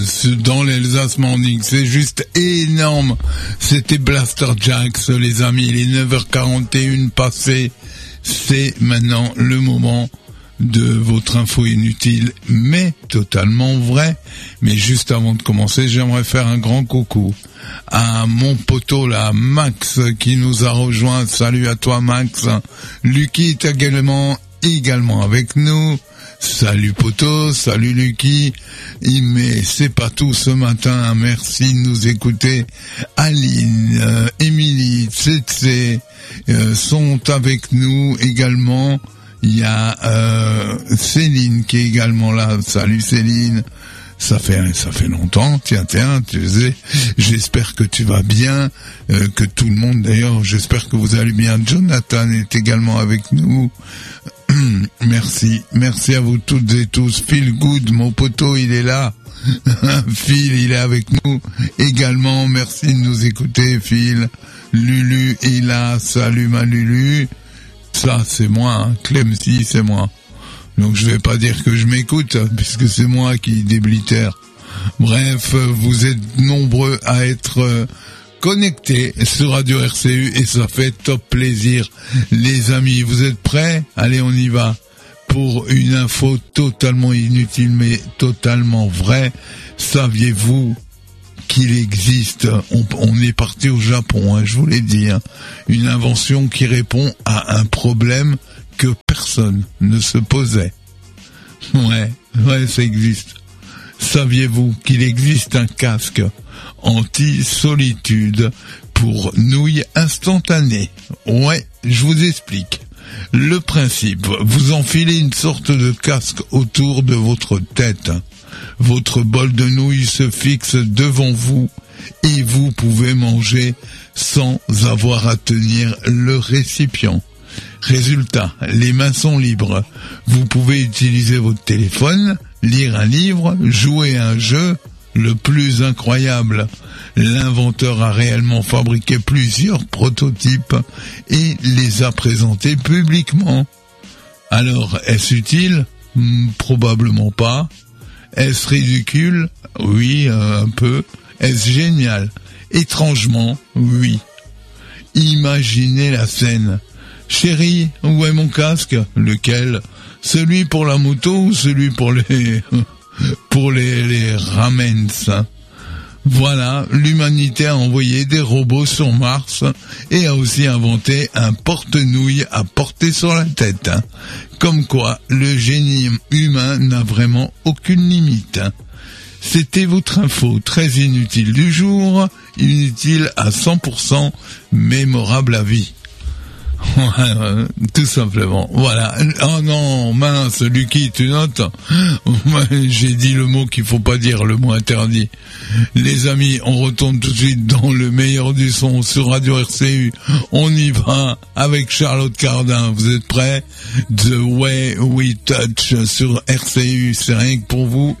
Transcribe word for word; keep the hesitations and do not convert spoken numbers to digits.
dans l'Elsace Morning, c'est juste énorme. C'était Blaster Jacks, les amis, il est neuf heures quarante et une passées. C'est maintenant le moment de votre info inutile, mais totalement vrai. Mais juste avant de commencer, j'aimerais faire un grand coucou à mon poteau là, Max, qui nous a rejoint. Salut à toi, Max. Lucky est également, également avec nous. Salut poteau, salut Lucky. Mais c'est pas tout ce matin, merci de nous écouter. Aline, euh, Émilie, Tsetse euh, sont avec nous également. Il y a euh, Céline qui est également là. Salut Céline. Ça fait ça fait longtemps. Tiens tiens, tu sais. J'espère que tu vas bien, euh, que tout le monde d'ailleurs. J'espère que vous allez bien. Jonathan est également avec nous. Merci, merci à vous toutes et tous. Phil Good, mon poteau, il est là. Phil, il est avec nous également. Merci de nous écouter, Phil. Lulu est là. Salut ma Lulu. Ça, c'est moi, hein. Clemcy, c'est moi. Donc je vais pas dire que je m'écoute, puisque c'est moi qui déblitère. Bref, vous êtes nombreux à être euh, connectés sur Radio R C U et ça fait top plaisir. Les amis, vous êtes prêts? Allez, on y va. Pour une info totalement inutile, mais totalement vraie. Saviez-vous qu'il existe, on, on est parti au Japon, hein, je vous l'ai dit, hein, une invention qui répond à un problème que personne ne se posait. Ouais, ouais, ça existe. Saviez-vous qu'il existe un casque anti-solitude pour nouilles instantanées? Ouais, je vous explique. Le principe, vous enfilez une sorte de casque autour de votre tête. Votre bol de nouilles se fixe devant vous et vous pouvez manger sans avoir à tenir le récipient. Résultat, les mains sont libres. Vous pouvez utiliser votre téléphone, lire un livre, jouer à un jeu. Le plus incroyable, l'inventeur a réellement fabriqué plusieurs prototypes et les a présentés publiquement. Alors, est-ce utile? Probablement pas. Est-ce ridicule? Oui, euh, un peu. Est-ce génial? Étrangement, oui. Imaginez la scène. Chérie, où est mon casque? Lequel? Celui pour la moto ou celui pour les pour les, les ramens? Voilà, l'humanité a envoyé des robots sur Mars et a aussi inventé un porte-nouilles à porter sur la tête. Comme quoi, le génie humain n'a vraiment aucune limite. C'était votre info très inutile du jour, inutile à cent pour cent, mémorable à vie. Tout simplement. Voilà. Oh non, mince, Lucky, tu notes? J'ai dit le mot qu'il faut pas dire, le mot interdit. Les amis, on retourne tout de suite dans le meilleur du son sur Radio R C U. On y va avec Charlotte Cardin. Vous êtes prêts? The Way We Touch sur R C U, c'est rien que pour vous.